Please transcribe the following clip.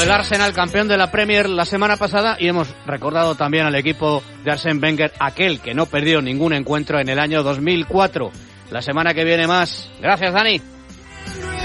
el Arsenal, campeón de la Premier la semana pasada, y hemos recordado también al equipo de Arsène Wenger, aquel que no perdió ningún encuentro en el año 2004. La semana que viene más. Gracias, Dani.